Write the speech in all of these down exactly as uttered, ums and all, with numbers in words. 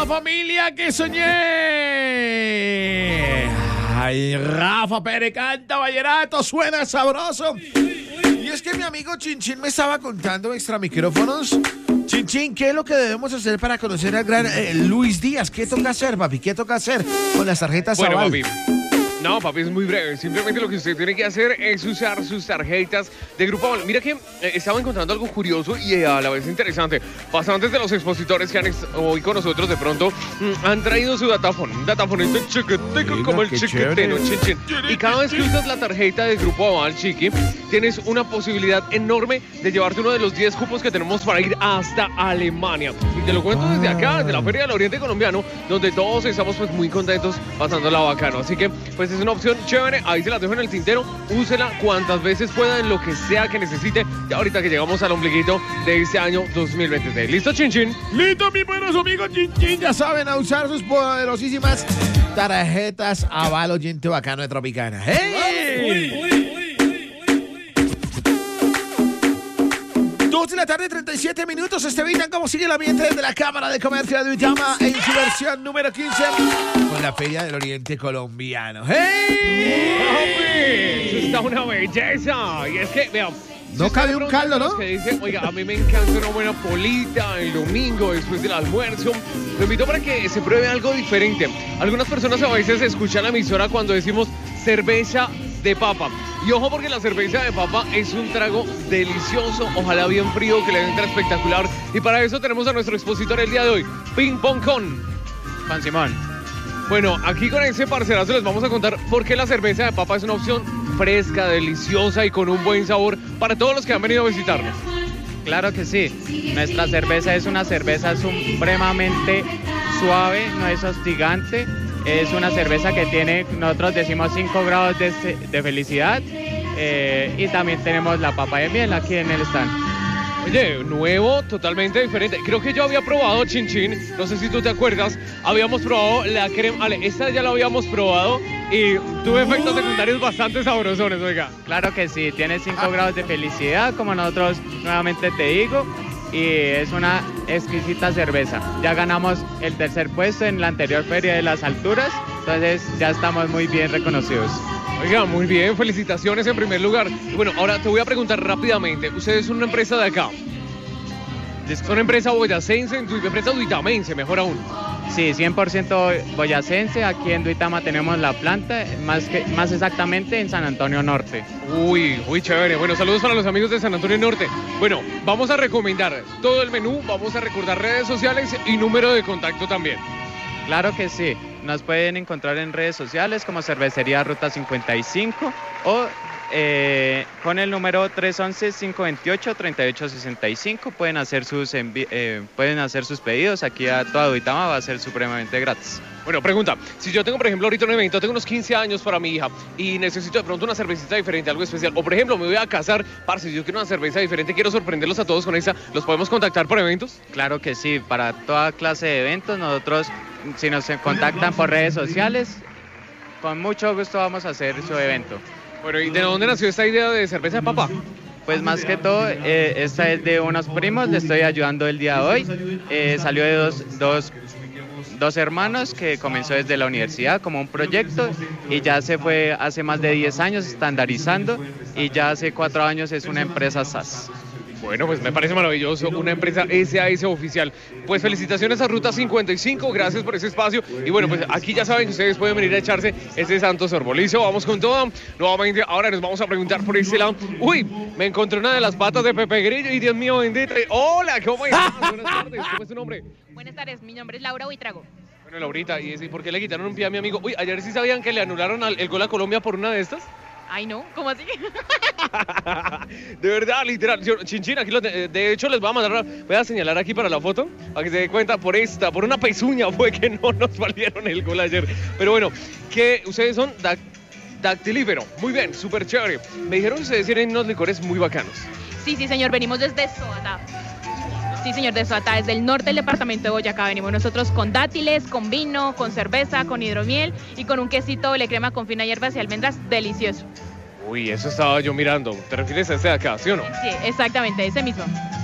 la familia que soñé. Ay, Rafa Pérez canta vallenato, suena sabroso. Y es que mi amigo Chinchín me estaba contando extra micrófonos. Chinchín, ¿qué es lo que debemos hacer para conocer al gran eh, Luis Díaz? ¿Qué toca hacer, papi? ¿Qué toca hacer con las tarjetas Bueno, Aval? papi. No, papi, es muy breve. Simplemente lo que usted tiene que hacer es usar sus tarjetas de Grupo Aval. Mira que eh, estaba encontrando algo curioso y eh, a la vez interesante. Bastantes de los expositores que han ex hoy con nosotros de pronto mm, han traído su datáfono. Un datáfonito chiquitico como el chiquitero, chin, chin. Y cada vez que usas la tarjeta de Grupo Aval, chiqui, tienes una posibilidad enorme de llevarte uno de los diez cupos que tenemos para ir hasta Alemania. Y te lo cuento desde acá, desde la Feria del Oriente Colombiano, donde todos estamos pues muy contentos pasándola bacano. Así que pues es una opción chévere, ahí se las dejo en el tintero, úsela cuantas veces pueda en lo que sea que necesite, ya ahorita que llegamos al ombliguito de este año dos mil veintiséis. ¿Listo, Chinchín? Listo, mis buenos amigos Chinchín, ya saben a usar sus poderosísimas tarjetas Aval oyente bacano de Tropicana. ¡Hey! dos de la tarde, treinta y siete minutos. Este Vitan, como sigue el ambiente desde la Cámara de Comercio de Duitama en su versión número quince con la Feria del Oriente Colombiano. ¡Hey! ¡Papi! Eso está una belleza. Y es que, vean, no cabe un caldo, ¿no? Que dice, oiga, a mí me encanta una buena polita el domingo después del almuerzo. Lo invito para que se pruebe algo diferente. Algunas personas a veces escuchan la emisora cuando decimos cerveza de papa. Y ojo porque la cerveza de papa es un trago delicioso, ojalá bien frío, que le entra espectacular. Y para eso tenemos a nuestro expositor el día de hoy, Ping Pong con Juan Simón. Bueno, aquí con ese parcelazo les vamos a contar por qué la cerveza de papa es una opción fresca, deliciosa y con un buen sabor para todos los que han venido a visitarnos. Claro que sí. Nuestra cerveza es una cerveza supremamente suave, no es hostigante. Es una cerveza que tiene, nosotros decimos cinco grados de, de felicidad. Eh, y también tenemos la papa de miel aquí en el stand. Oye, nuevo, totalmente diferente. Creo que yo había probado Chinchín, no sé si tú te acuerdas, habíamos probado la crema, Ale, esta ya la habíamos probado y tuve efectos secundarios bastante sabrosones, oiga. Claro que sí, tiene cinco grados de felicidad, como nosotros nuevamente te digo, y es una exquisita cerveza. Ya ganamos el tercer puesto en la anterior Feria de las Alturas, entonces ya estamos muy bien reconocidos. Oiga, muy bien, felicitaciones en primer lugar. Y bueno, ahora te voy a preguntar rápidamente, ustedes son una empresa de acá, son una empresa boyacense, una empresa duitamense, mejor aún. Sí, cien por ciento boyacense, aquí en Duitama tenemos la planta, más, que, más exactamente en San Antonio Norte. Uy, uy, chévere. Bueno, saludos para los amigos de San Antonio Norte. Bueno, vamos a recomendar todo el menú, vamos a recordar redes sociales y número de contacto también. Claro que sí, nos pueden encontrar en redes sociales como Cervecería Ruta cincuenta y cinco o eh, con el número tres once, cinco veintiocho, treinta y ocho sesenta y cinco pueden hacer sus envi eh, pueden hacer sus pedidos aquí a toda Duitama, va a ser supremamente gratis. Bueno, pregunta, si yo tengo por ejemplo ahorita un evento, tengo unos quince años para mi hija y necesito de pronto una cervecita diferente, algo especial, o por ejemplo me voy a casar, parce, si yo quiero una cerveza diferente, quiero sorprenderlos a todos con esa, ¿los podemos contactar por eventos? Claro que sí, para toda clase de eventos, nosotros si nos contactan por redes sociales, con mucho gusto vamos a hacer su evento. Bueno, ¿y de dónde nació esta idea de cerveza de papa? Pues más que todo, eh, esta es de unos primos, le estoy ayudando el día de hoy. Eh, salió de dos, dos, dos hermanos que comenzó desde la universidad como un proyecto y ya se fue hace más de diez años estandarizando y ya hace cuatro años es una empresa S A S. Bueno, pues me parece maravilloso, una empresa S A S oficial. Pues felicitaciones a Ruta cincuenta y cinco, gracias por ese espacio. Y bueno, pues aquí ya saben que ustedes pueden venir a echarse ese santo sorbo. Listo, vamos con todo. Nuevamente, ahora nos vamos a preguntar por este lado. Uy, me encontré una de las patas de Pepe Grillo y Dios mío bendito. Hola, ¿cómo estás? Buenas tardes, ¿cómo es tu nombre? Buenas tardes, mi nombre es Laura Buitrago. Bueno, Laurita, ¿y por qué le quitaron un pie a mi amigo? Uy, ayer sí sabían que le anularon el gol a Colombia por una de estas. Ay, no, ¿cómo así? De verdad, literal. Chinchín, aquí lo de, de hecho les voy a mandar, voy a señalar aquí para la foto, para que se dé cuenta, por esta, por una pezuña fue que no nos valieron el gol ayer. Pero bueno, que ustedes son dac, dactilífero. Muy bien, súper chévere. Me dijeron que ustedes tienen unos licores muy bacanos. Sí, sí, señor, venimos desde Soatá. Sí, señor, de Soatá, desde el norte del departamento de Boyacá. Venimos nosotros con dátiles, con vino, con cerveza, con hidromiel y con un quesito doble crema con fina hierbas y almendras delicioso. Uy, eso estaba yo mirando. ¿Te refieres a ese de acá, sí o no? Sí, exactamente, ese mismo.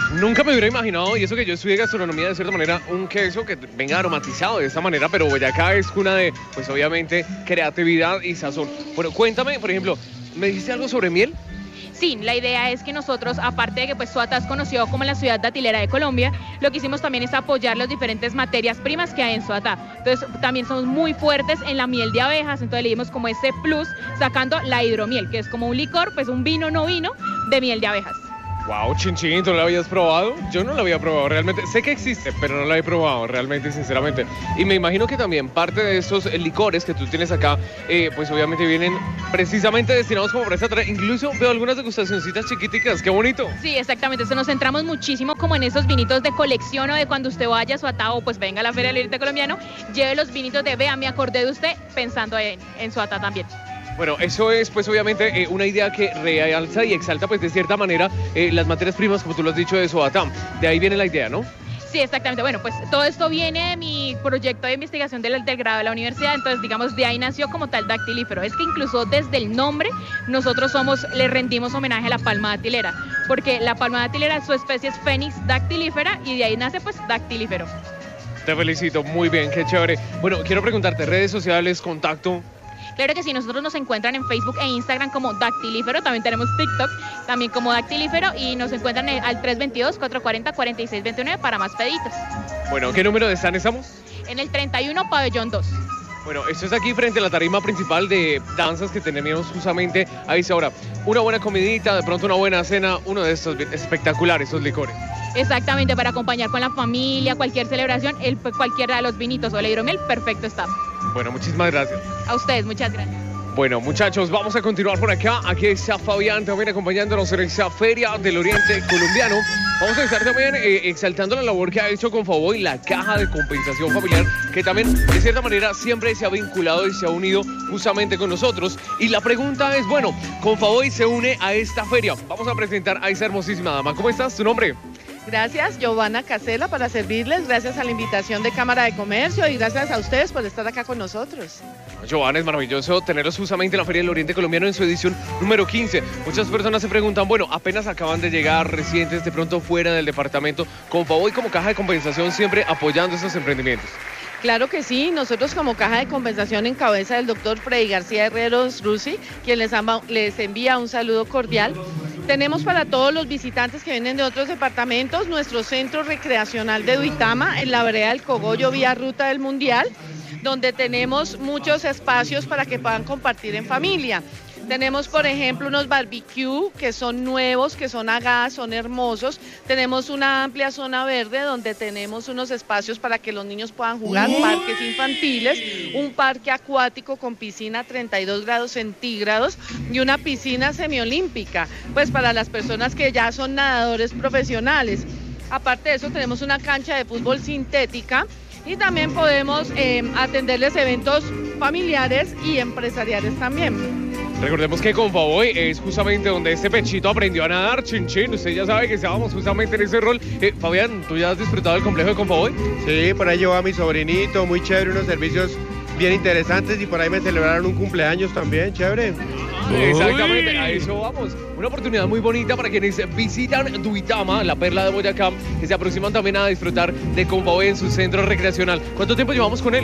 Nunca me hubiera imaginado, y eso que yo estudié gastronomía de cierta manera, un queso que venga aromatizado de esta manera, pero Boyacá es cuna de, pues obviamente, creatividad y sazón. Bueno, cuéntame, por ejemplo, ¿me dijiste algo sobre miel? Sí, la idea es que nosotros, aparte de que pues Soacha es conocido como la ciudad datilera de Colombia, lo que hicimos también es apoyar las diferentes materias primas que hay en Soacha. Entonces también somos muy fuertes en la miel de abejas, entonces le dimos como ese plus sacando la hidromiel, que es como un licor, pues un vino no vino de miel de abejas. Wow, Chinchín, ¿tú no lo habías probado? Yo no lo había probado realmente. Sé que existe, pero no lo he probado realmente, sinceramente. Y me imagino que también parte de estos eh, licores que tú tienes acá, eh, pues obviamente vienen precisamente destinados como para esta tra- Incluso veo algunas degustacioncitas chiquiticas, qué bonito. Sí, exactamente. Entonces nos centramos muchísimo como en esos vinitos de colección o de cuando usted vaya a Soacha o pues venga a la Feria del Oriente Colombiano, lleve los vinitos de vea, me acordé de usted pensando en, en Soacha también. Bueno, eso es pues obviamente eh, una idea que realza y exalta pues de cierta manera eh, las materias primas, como tú lo has dicho, de Soacha. De ahí viene la idea, ¿no? Sí, exactamente. Bueno, pues todo esto viene de mi proyecto de investigación del, del grado de la universidad, entonces digamos de ahí nació como tal dactilífero. Es que incluso desde el nombre nosotros somos, le rendimos homenaje a la palma datilera, porque la palma datilera, su especie es Phoenix dactilífera y de ahí nace pues dactilífero. Te felicito, muy bien, qué chévere. Bueno, quiero preguntarte, redes sociales, contacto. Claro que sí, nosotros nos encuentran en Facebook e Instagram como Dactilífero, también tenemos TikTok, también como Dactilífero y nos encuentran en- al tres dos dos, cuatro cuatro cero, cuatro seis dos nueve para más peditos. Bueno, ¿qué número de stand estamos? En el treinta y uno Pabellón dos. Bueno, esto es aquí frente a la tarima principal de danzas que tenemos justamente a esa hora. Una buena comidita, de pronto una buena cena, uno de estos bien espectaculares, estos licores. Exactamente, para acompañar con la familia, cualquier celebración, el, cualquiera de los vinitos o la hidromiel, perfecto está. Bueno, muchísimas gracias. A ustedes, muchas gracias. Bueno, muchachos, vamos a continuar por acá. Aquí está Fabián también acompañándonos en esta Feria del Oriente Colombiano. Vamos a estar también eh, exaltando la labor que ha hecho Confavoy, la caja de compensación familiar, que también de cierta manera siempre se ha vinculado y se ha unido justamente con nosotros. Y la pregunta es, bueno, Confavoy se une a esta feria. Vamos a presentar a esa hermosísima dama. ¿Cómo estás? ¿Tu nombre? Gracias, Giovanna Casela, para servirles. Gracias a la invitación de Cámara de Comercio y gracias a ustedes por estar acá con nosotros. Giovanna, es maravilloso tenerlos justamente en la Feria del Oriente Colombiano en su edición número quince. Muchas personas se preguntan, bueno, apenas acaban de llegar recientes de pronto fuera del departamento, Confavoy como caja de compensación siempre apoyando estos emprendimientos. Claro que sí, nosotros como caja de compensación en cabeza del doctor Freddy García Herreros Rusi, quien les, ama, les envía un saludo cordial. Tenemos para todos los visitantes que vienen de otros departamentos nuestro centro recreacional de Duitama en la vereda del Cogollo, vía Ruta del Mundial, donde tenemos muchos espacios para que puedan compartir en familia. Tenemos, por ejemplo, unos barbecue que son nuevos, que son a gas, son hermosos. Tenemos una amplia zona verde donde tenemos unos espacios para que los niños puedan jugar, parques infantiles, un parque acuático con piscina a treinta y dos grados centígrados y una piscina semiolímpica, pues para las personas que ya son nadadores profesionales. Aparte de eso, tenemos una cancha de fútbol sintética y también podemos eh, atenderles eventos familiares y empresariales también. Recordemos que Confavoy es justamente donde este pechito aprendió a nadar, chin chin. Usted ya sabe que estábamos justamente en ese rol. Eh, Fabián, ¿tú ya has disfrutado del complejo de Confavoy? Sí, por ahí llevó a mi sobrinito, muy chévere, unos servicios bien interesantes y por ahí me celebraron un cumpleaños también, chévere. Exactamente, a eso vamos. Una oportunidad muy bonita para quienes visitan Duitama, la perla de Boyacá, que se aproximan también a disfrutar de Confavoy en su centro recreacional. ¿Cuánto tiempo llevamos con él?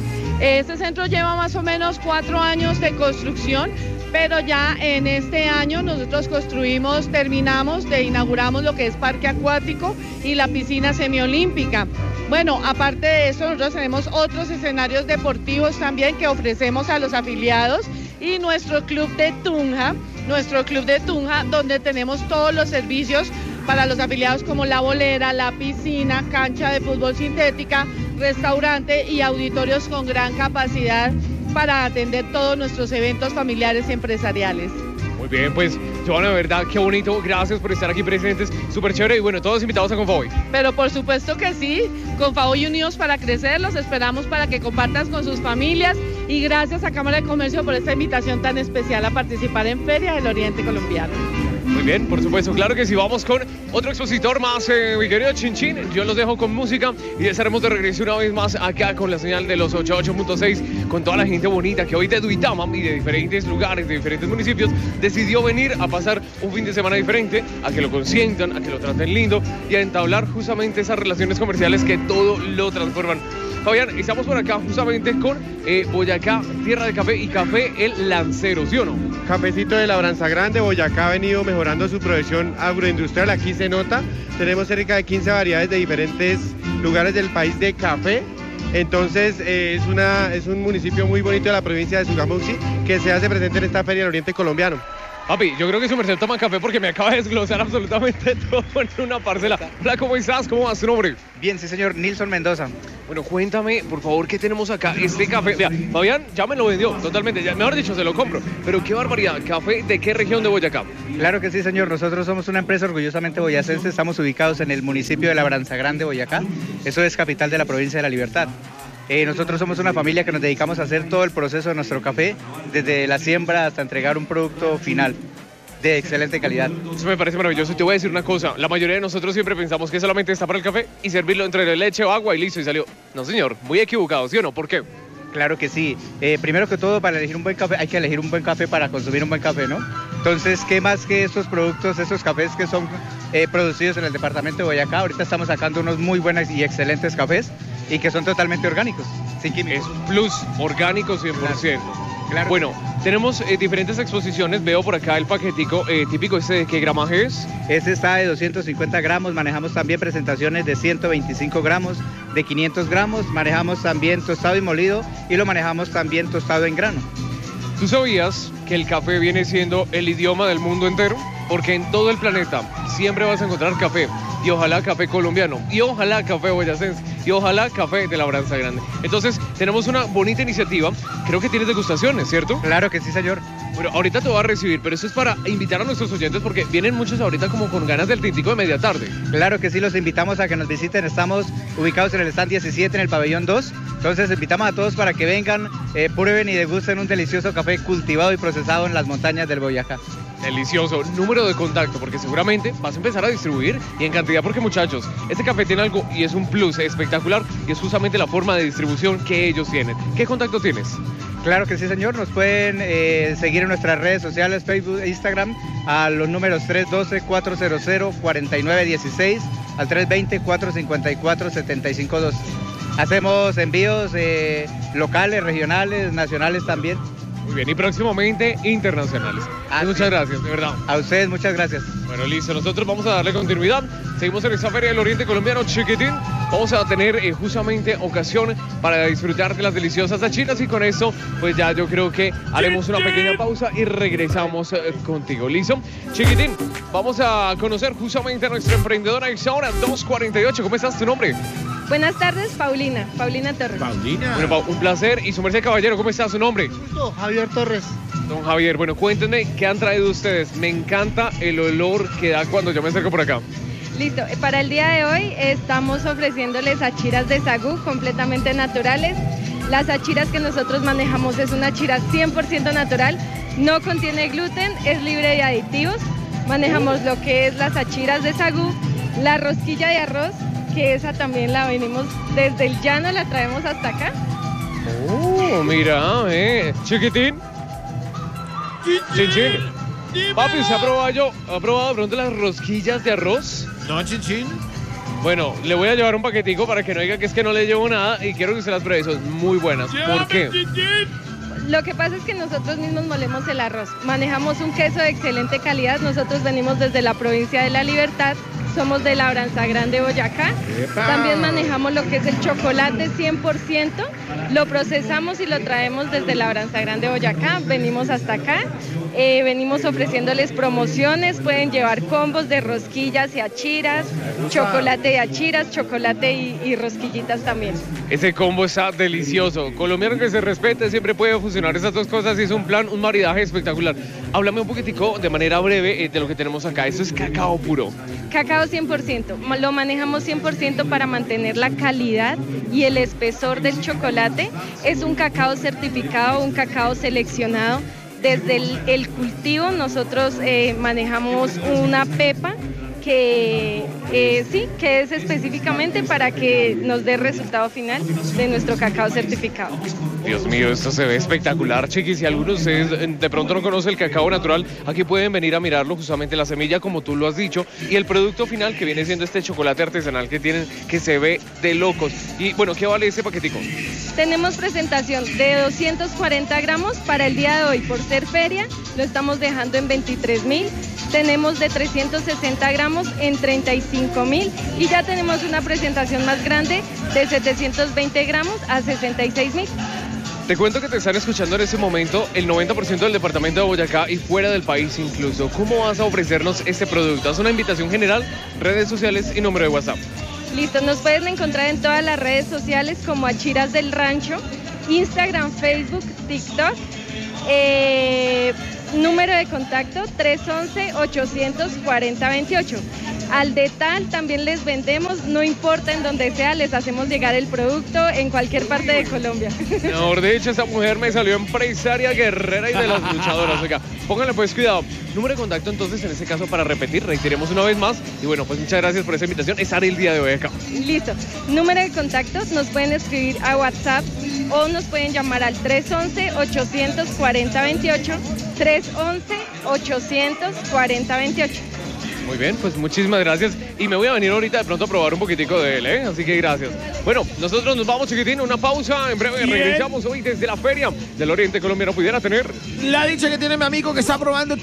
Este centro lleva más o menos cuatro años de construcción, pero ya en este año nosotros construimos, terminamos, de inauguramos lo que es parque acuático y la piscina semiolímpica. Bueno, aparte de eso, nosotros tenemos otros escenarios deportivos también que ofrecemos a los afiliados y nuestro club de Tunja, nuestro club de Tunja, donde tenemos todos los servicios para los afiliados como la bolera, la piscina, cancha de fútbol sintética, restaurante y auditorios con gran capacidad para atender todos nuestros eventos familiares y empresariales. Muy bien, pues, Giovanna, de verdad, qué bonito. Gracias por estar aquí presentes. Súper chévere y bueno, todos invitados a Confavoy. Pero por supuesto que sí, Confavoy Unidos para crecer, los esperamos para que compartas con sus familias y gracias a Cámara de Comercio por esta invitación tan especial a participar en Feria del Oriente Colombiano. Muy bien, por supuesto, claro que sí. Vamos con otro expositor más, eh, mi querido Chinchín. Yo los dejo con música y estaremos de regreso una vez más acá con la señal de los ochenta y ocho punto seis, con toda la gente bonita que hoy de Duitama y de diferentes lugares, de diferentes municipios, decidió venir a pasar un fin de semana diferente, a que lo consientan, a que lo traten lindo y a entablar justamente esas relaciones comerciales que todo lo transforman. Fabián, estamos por acá justamente con eh, Boyacá, Tierra de Café y Café El Lancero, ¿sí o no? Cafecito de Labranza Grande, Boyacá ha venido mejorando su producción agroindustrial, aquí se nota, tenemos cerca de quince variedades de diferentes lugares del país de café, entonces eh, es, una, es un municipio muy bonito de la provincia de Sogamoxi que se hace presente en esta feria del Oriente Colombiano. Papi, yo creo que su merced toma café porque me acaba de desglosar absolutamente todo en una parcela. Hola, ¿cómo estás? ¿Cómo va su nombre? Bien, sí señor, Nilson Mendoza. Bueno, cuéntame, por favor, ¿qué tenemos acá? Este café, vea, Fabián ya me lo vendió totalmente, ya, mejor dicho, se lo compro. Pero qué barbaridad, ¿café de qué región de Boyacá? Claro que sí señor, nosotros somos una empresa orgullosamente boyacense, estamos ubicados en el municipio de Labranza Grande, Boyacá. Eso es capital de la provincia de La Libertad. Eh, nosotros somos una familia que nos dedicamos a hacer todo el proceso de nuestro café, desde la siembra hasta entregar un producto final de excelente calidad. Eso me parece maravilloso y te voy a decir una cosa, la mayoría de nosotros siempre pensamos que solamente está para el café y servirlo entre leche o agua y listo y salió. No señor, muy equivocado, ¿sí o no? ¿Por qué? Claro que sí. Eh, primero que todo, para elegir un buen café, hay que elegir un buen café para consumir un buen café, ¿no? Entonces, ¿qué más que estos productos, estos cafés que son eh, producidos en el departamento de Boyacá? Ahorita estamos sacando unos muy buenos y excelentes cafés y que son totalmente orgánicos, sin químicos. Es plus, orgánico cien por ciento. Claro. Claro. Bueno, tenemos eh, diferentes exposiciones, veo por acá el paquetico eh, típico, ¿este de qué gramaje es? Este está de doscientos cincuenta gramos, manejamos también presentaciones de ciento veinticinco gramos, de quinientos gramos, manejamos también tostado y molido y lo manejamos también tostado en grano. ¿Tú sabías que el café viene siendo el idioma del mundo entero? Porque en todo el planeta siempre vas a encontrar café, y ojalá café colombiano, y ojalá café boyacense, y ojalá café de Labranza Grande. Entonces tenemos una bonita iniciativa, creo que tienes degustaciones, ¿cierto? Claro que sí, señor. Bueno, ahorita te voy a recibir, pero eso es para invitar a nuestros oyentes porque vienen muchos ahorita como con ganas del tintico de media tarde. Claro que sí, los invitamos a que nos visiten, estamos ubicados en el stand diecisiete en el pabellón dos, entonces invitamos a todos para que vengan, eh, prueben y degusten un delicioso café cultivado y procesado en las montañas del Boyacá. Delicioso. Número de contacto, porque seguramente vas a empezar a distribuir y en cantidad, porque muchachos, este café tiene algo y es un plus espectacular y es justamente la forma de distribución que ellos tienen. ¿Qué contacto tienes? Claro que sí, señor. Nos pueden eh, seguir en nuestras redes sociales, Facebook e Instagram, a los números tres uno dos, cuatro cero cero, cuatro nueve uno seis, al tres dos cero, cuatro cinco cuatro, siete cinco dos. Hacemos envíos eh, locales, regionales, nacionales también. Muy bien, y próximamente internacionales. Así. Muchas gracias, de verdad. A ustedes, muchas gracias. Bueno, listo, nosotros vamos a darle continuidad. Seguimos en esta Feria del Oriente Colombiano Chiquitín. Vamos a tener eh, justamente ocasión para disfrutar de las deliciosas achiras y con eso, pues ya yo creo que haremos una pequeña pausa y regresamos eh, contigo. ¿Listo? Chiquitín, vamos a conocer justamente a nuestra emprendedora ex ahora, dos cuarenta y ocho. ¿Cómo estás? ¿Tu nombre? Buenas tardes, Paulina, Paulina Torres. Paulina. Bueno, Pau, un placer. Y su merced caballero, ¿cómo está su nombre? Javier Torres. Don Javier, bueno, cuéntenme qué han traído ustedes. Me encanta el olor que da cuando yo me acerco por acá. Listo, para el día de hoy estamos ofreciéndoles achiras de sagú completamente naturales. Las achiras que nosotros manejamos es una achira cien por ciento natural, no contiene gluten, es libre de aditivos. Manejamos lo que es las achiras de sagú, la rosquilla de arroz, que esa también la venimos desde el llano, la traemos hasta acá. Oh, mira, eh, chiquitín. Chinchín. Papi, ¿usted ha probado, yo, ha probado de pronto las rosquillas de arroz? No, Chinchín. Bueno, le voy a llevar un paquetico para que no diga que es que no le llevo nada y quiero que usted las pruebe, son muy buenas. ¿Por qué? Lo que pasa es que nosotros mismos molemos el arroz. Manejamos un queso de excelente calidad. Nosotros venimos desde la provincia de La Libertad. Somos de Labranza Grande, Boyacá. ¡Epa! También manejamos lo que es el chocolate cien por ciento. Lo procesamos y lo traemos desde Labranza Grande, Boyacá. Venimos hasta acá. Eh, venimos ofreciéndoles promociones. Pueden llevar combos de rosquillas y achiras, chocolate y achiras, chocolate y, y rosquillitas también. Ese combo está delicioso. Colombiano que se respete siempre puede fusionar esas dos cosas y es un plan, un maridaje espectacular. Háblame un poquitico de manera breve eh, de lo que tenemos acá. Esto es cacao puro. Cacao cien por ciento, lo manejamos cien por ciento para mantener la calidad y el espesor del chocolate. Es un cacao certificado, un cacao seleccionado desde el, el cultivo nosotros eh, manejamos una pepa que eh, sí, que es específicamente para que nos dé el resultado final de nuestro cacao certificado. Dios mío, esto se ve espectacular, chiquis. Si algunos de ustedes de pronto no conocen el cacao natural, aquí pueden venir a mirarlo, justamente la semilla, como tú lo has dicho, y el producto final que viene siendo este chocolate artesanal que tienen, que se ve de locos. Y bueno, ¿qué vale ese paquetico? Tenemos presentación de doscientos cuarenta gramos para el día de hoy. Por ser feria, lo estamos dejando en veintitrés mil. Tenemos de trescientos sesenta gramos en treinta y cinco mil y ya tenemos una presentación más grande de setecientos veinte gramos a sesenta y seis mil. Te cuento que te están escuchando en este momento el noventa por ciento del departamento de Boyacá y fuera del país incluso. ¿Cómo vas a ofrecernos este producto? Haz una invitación general, redes sociales y número de WhatsApp. Listo, nos pueden encontrar en todas las redes sociales como Achiras del Rancho, Instagram, Facebook, TikTok. Eh, número de contacto tres once, ochocientos cuarenta, veintiocho. Al Detal también les vendemos, no importa en donde sea, les hacemos llegar el producto en cualquier parte de Colombia. Mejor dicho, esta mujer me salió empresaria, guerrera y de las luchadoras. Oiga, pónganle pues cuidado. Número de contacto entonces en este caso para repetir, reiteremos una vez más. Y bueno, pues muchas gracias por esa invitación. Estaré el día de hoy acá. Listo. Número de contacto, nos pueden escribir a WhatsApp o nos pueden llamar al tres once, ochocientos cuarenta, veintiocho, tres once, ochocientos cuarenta, veintiocho. Muy bien, pues muchísimas gracias y me voy a venir ahorita de pronto a probar un poquitico de él, ¿eh? Así que gracias. Bueno, nosotros nos vamos, chiquitín, una pausa, en breve regresamos hoy desde la Feria del Oriente Colombiano. Pudiera tener la dicha que tiene mi amigo que está probando